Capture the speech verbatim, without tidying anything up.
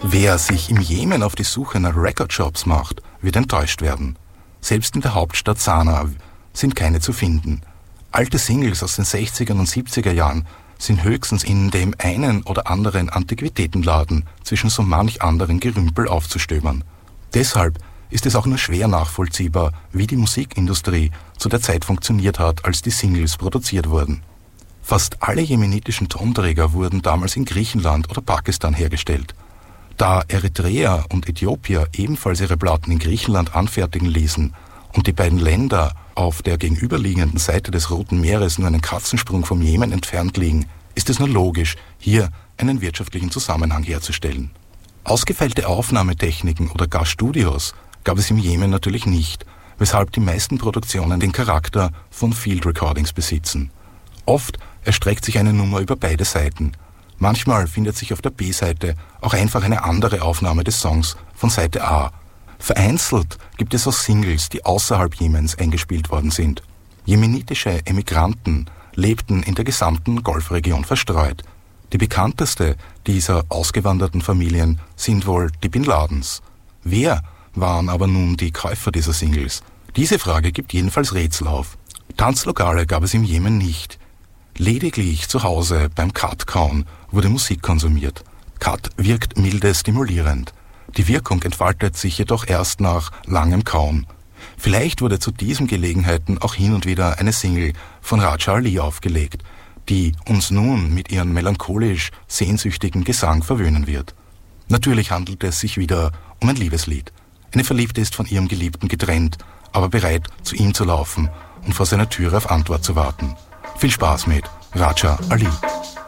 Wer sich im Jemen auf die Suche nach Recordshops macht, wird enttäuscht werden. Selbst in der Hauptstadt Sanaa sind keine zu finden. Alte Singles aus den sechziger und siebziger Jahren sind höchstens in dem einen oder anderen Antiquitätenladen zwischen so manch anderen Gerümpel aufzustöbern. Deshalb ist es auch nur schwer nachvollziehbar, wie die Musikindustrie zu der Zeit funktioniert hat, als die Singles produziert wurden. Fast alle jemenitischen Tonträger wurden damals in Griechenland oder Pakistan hergestellt. Da Eritreer und Äthiopier ebenfalls ihre Platten in Griechenland anfertigen ließen und die beiden Länder auf der gegenüberliegenden Seite des Roten Meeres nur einen Katzensprung vom Jemen entfernt liegen, ist es nur logisch, hier einen wirtschaftlichen Zusammenhang herzustellen. Ausgefeilte Aufnahmetechniken oder gar Studios gab es im Jemen natürlich nicht, weshalb die meisten Produktionen den Charakter von Field Recordings besitzen. Oft erstreckt sich eine Nummer über beide Seiten. Manchmal findet sich auf der B-Seite auch einfach eine andere Aufnahme des Songs von Seite A. Vereinzelt gibt es auch Singles, die außerhalb Jemens eingespielt worden sind. Jemenitische Emigranten lebten in der gesamten Golfregion verstreut. Die bekannteste dieser ausgewanderten Familien sind wohl die Bin Ladens. Wer waren aber nun die Käufer dieser Singles? Diese Frage gibt jedenfalls Rätsel auf. Tanzlokale gab es im Jemen nicht. Lediglich zu Hause beim Kat-Kauen wurde Musik konsumiert. Kat wirkt milde stimulierend. Die Wirkung entfaltet sich jedoch erst nach langem Kauen. Vielleicht wurde zu diesen Gelegenheiten auch hin und wieder eine Single von Raja Ali aufgelegt, die uns nun mit ihrem melancholisch sehnsüchtigen Gesang verwöhnen wird. Natürlich handelt es sich wieder um ein Liebeslied. Eine Verliebte ist von ihrem Geliebten getrennt, aber bereit, zu ihm zu laufen und vor seiner Türe auf Antwort zu warten. Viel Spaß mit Raja Ali.